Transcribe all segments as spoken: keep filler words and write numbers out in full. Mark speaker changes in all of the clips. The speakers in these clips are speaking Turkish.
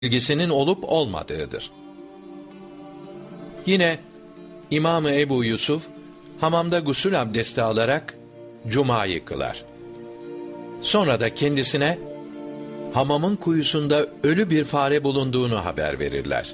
Speaker 1: bilgisinin olup olmadığıdır. Yine İmam-ı Ebu Yusuf hamamda gusül abdesti alarak cumayı kılar. Sonra da kendisine hamamın kuyusunda ölü bir fare bulunduğunu haber verirler.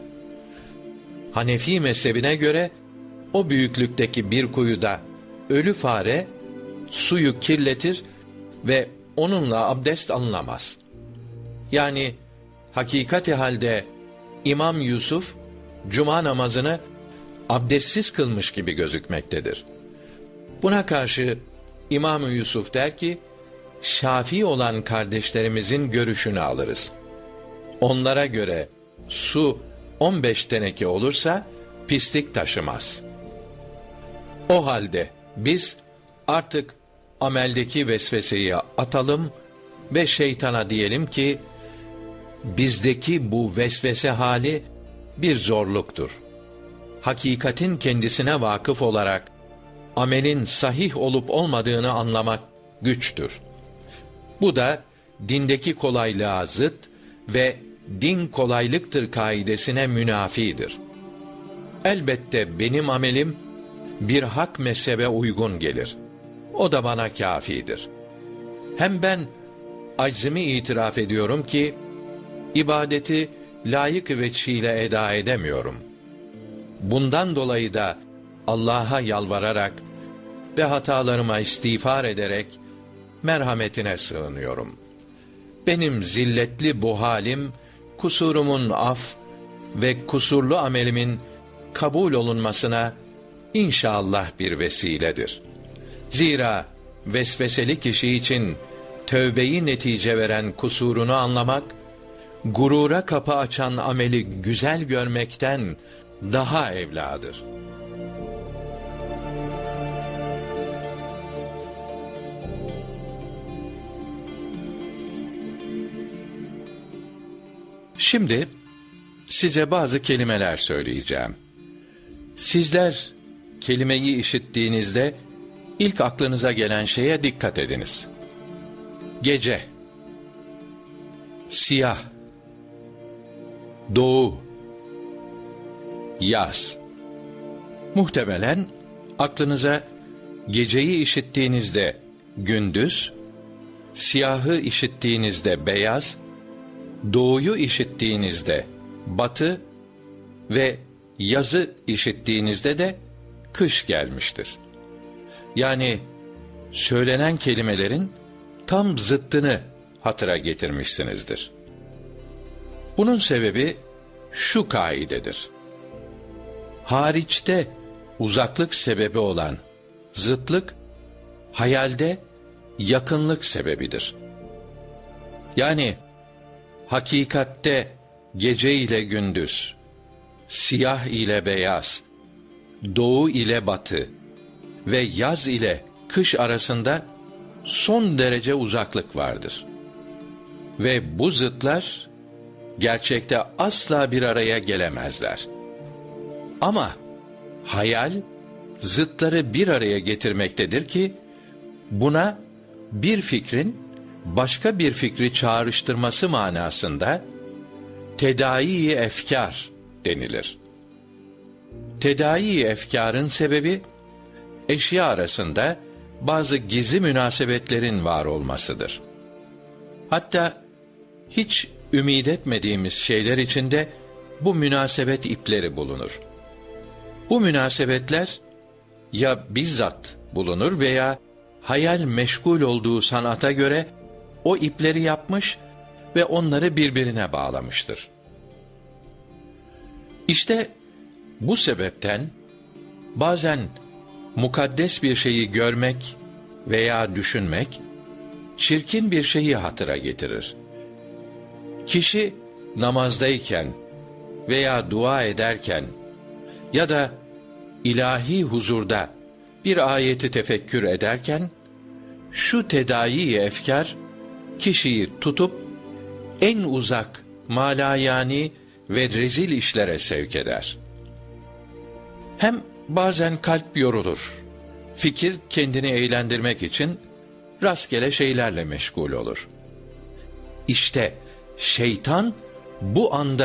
Speaker 1: Hanefi mezhebine göre o büyüklükteki bir kuyuda ölü fare suyu kirletir ve onunla abdest alınamaz. Yani hakikati halde İmam Yusuf cuma namazını abdestsiz kılmış gibi gözükmektedir. Buna karşı İmam-ı Yusuf der ki, Şafii olan kardeşlerimizin görüşünü alırız. Onlara göre su on beş teneke olursa pislik taşımaz. O halde biz artık ameldeki vesveseyi atalım ve şeytana diyelim ki, bizdeki bu vesvese hali bir zorluktur. Hakikatin kendisine vakıf olarak amelin sahih olup olmadığını anlamak güçtür. Bu da dindeki kolaylığa zıt ve din kolaylıktır kaidesine münafidir. Elbette benim amelim bir hak mezhebe uygun gelir. O da bana kâfidir. Hem ben aczimi itiraf ediyorum ki ibadeti layık veçhiyle eda edemiyorum. Bundan dolayı da Allah'a yalvararak ve hatalarıma istiğfar ederek merhametine sığınıyorum. Benim zilletli bu halim, kusurumun af ve kusurlu amelimin kabul olunmasına inşallah bir vesiledir. Zira vesveseli kişi için tövbeyi netice veren kusurunu anlamak, gurura kapı açan ameli güzel görmekten daha evladır. Şimdi size bazı kelimeler söyleyeceğim. Sizler kelimeyi işittiğinizde ilk aklınıza gelen şeye dikkat ediniz. Gece, siyah, doğu, yaz. Muhtemelen aklınıza geceyi işittiğinizde gündüz, siyahı işittiğinizde beyaz, doğuyu işittiğinizde batı ve yazı işittiğinizde de kış gelmiştir. Yani söylenen kelimelerin tam zıttını hatıra getirmişsinizdir. Bunun sebebi şu kaidedir. Hariçte uzaklık sebebi olan zıtlık, hayalde yakınlık sebebidir. Yani hakikatte gece ile gündüz, siyah ile beyaz, doğu ile batı ve yaz ile kış arasında son derece uzaklık vardır. Ve bu zıtlar gerçekte asla bir araya gelemezler. Ama hayal zıtları bir araya getirmektedir ki buna bir fikrin başka bir fikri çağrıştırması manasında tedai-i efkâr denilir. Tedai-i efkârın sebebi eşya arasında bazı gizli münasebetlerin var olmasıdır. Hatta hiç ümid etmediğimiz şeyler içinde bu münasebet ipleri bulunur. Bu münasebetler ya bizzat bulunur veya hayal meşgul olduğu sanata göre o ipleri yapmış ve onları birbirine bağlamıştır. İşte bu sebepten bazen mukaddes bir şeyi görmek veya düşünmek çirkin bir şeyi hatıra getirir. Kişi namazdayken veya dua ederken ya da ilahi huzurda bir ayeti tefekkür ederken şu tedai-i efkâr kişiyi tutup en uzak malayani ve rezil işlere sevk eder. Hem bazen kalp yorulur. Fikir kendini eğlendirmek için rastgele şeylerle meşgul olur. İşte şeytan bu anda